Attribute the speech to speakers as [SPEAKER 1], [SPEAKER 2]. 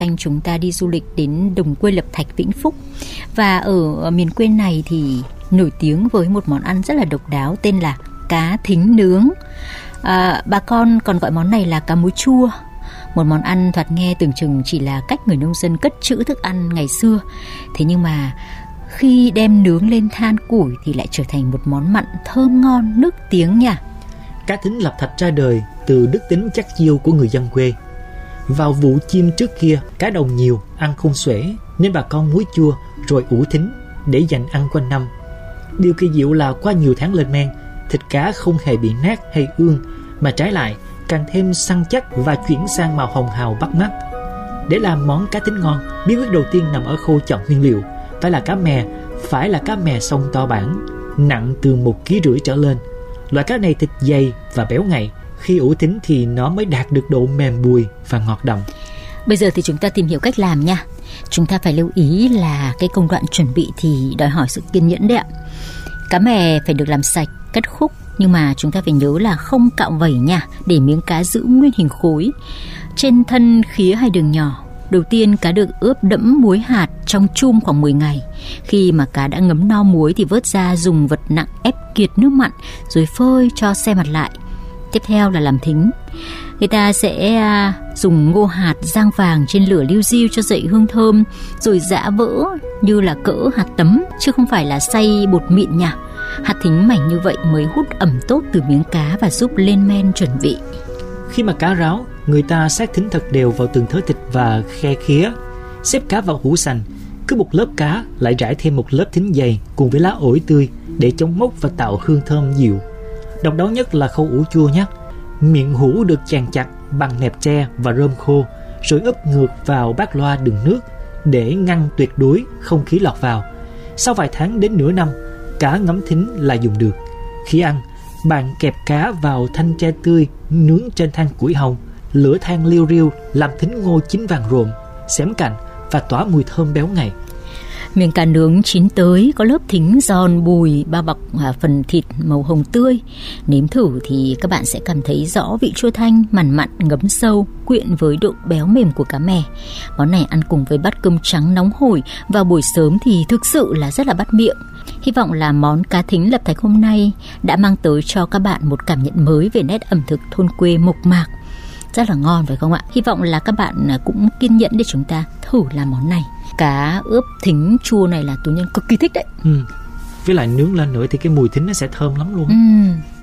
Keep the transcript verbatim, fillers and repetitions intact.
[SPEAKER 1] anh chúng ta đi du lịch đến Đồng Quê Lập Thạch, Vĩnh Phúc. Và ở miền quê này thì nổi tiếng với một món ăn rất là độc đáo tên là cá thính nướng. À, bà con còn gọi món này là cá muối chua. Một món ăn thoạt nghe tưởng chừng chỉ là cách người nông dân cất trữ thức ăn ngày xưa. Thế nhưng mà khi đem nướng lên than củi thì lại trở thành một món mặn thơm ngon nước tiếng nha.
[SPEAKER 2] Cá thính Lập Thạch ra đời từ đức tính chắc chiêu của người dân quê. Vào vụ chiêm trước kia, cá đồng nhiều, ăn không xuể, nên bà con muối chua rồi ủ thính để dành ăn quanh năm. Điều kỳ diệu là qua nhiều tháng lên men, thịt cá không hề bị nát hay ương, mà trái lại càng thêm săn chắc và chuyển sang màu hồng hào bắt mắt. Để làm món cá thính ngon, bí quyết đầu tiên nằm ở khâu chọn nguyên liệu. Phải là cá mè, phải là cá mè sông to bản, nặng từ một ký rưỡi trở lên. Loại cá này thịt dày và béo ngậy, khi ủ thính thì nó mới đạt được độ mềm bùi và ngọt đậm.
[SPEAKER 1] Bây giờ thì chúng ta tìm hiểu cách làm nha. Chúng ta phải lưu ý là cái công đoạn chuẩn bị thì đòi hỏi sự kiên nhẫn đấy ạ. Cá mè phải được làm sạch, cắt khúc, nhưng mà chúng ta phải nhớ là không cạo vẩy nha, để miếng cá giữ nguyên hình khối. Trên thân khía hai đường nhỏ. Đầu tiên cá được ướp đẫm muối hạt trong chum khoảng mười ngày. Khi mà cá đã ngấm no muối thì vớt ra, dùng vật nặng ép kiệt nước mặn rồi phơi cho se mặt lại. Tiếp theo là làm thính. Người ta sẽ dùng ngô hạt rang vàng trên lửa liu riu cho dậy hương thơm, rồi giã vỡ như là cỡ hạt tấm, chứ không phải là xay bột mịn nha. Hạt thính mảnh như vậy mới hút ẩm tốt từ miếng cá và giúp lên men chuẩn vị.
[SPEAKER 2] Khi mà cá ráo, người ta xát thính thật đều vào từng thớ thịt và khe khía, xếp cá vào hũ sành. Cứ một lớp cá lại rải thêm một lớp thính dày cùng với lá ổi tươi để chống mốc và tạo hương thơm dịu. Độc đáo nhất là khâu ủ chua nhé. Miệng hũ được chàn chặt bằng nẹp tre và rơm khô, rồi úp ngược vào bát loa đựng nước để ngăn tuyệt đối không khí lọt vào. Sau vài tháng đến nửa năm, cá ngấm thính là dùng được. Khi ăn, bạn kẹp cá vào thanh tre tươi nướng trên than củi hồng. Lửa than liu riu làm thính ngô chín vàng rộm, xém cạnh và tỏa mùi thơm béo ngậy.
[SPEAKER 1] Miếng cá nướng chín tới có lớp thính giòn bùi bao bọc phần thịt màu hồng tươi. Nếm thử thì các bạn sẽ cảm thấy rõ vị chua thanh, mặn mặn ngấm sâu, quyện với độ béo mềm của cá mè. Món này ăn cùng với bát cơm trắng nóng hổi vào buổi sớm thì thực sự là rất là bắt miệng. Hy vọng là món cá thính Lập Thạch hôm nay đã mang tới cho các bạn một cảm nhận mới về nét ẩm thực thôn quê mộc mạc. Rất là ngon phải không ạ? Hy vọng là các bạn cũng kiên nhẫn để chúng ta thử làm món này. Cá ướp thính chua này là Tú Nhân cực kỳ thích đấy.
[SPEAKER 2] Ừ. Với lại nướng lên nữa thì cái mùi thính nó sẽ thơm lắm luôn.
[SPEAKER 1] Ừ.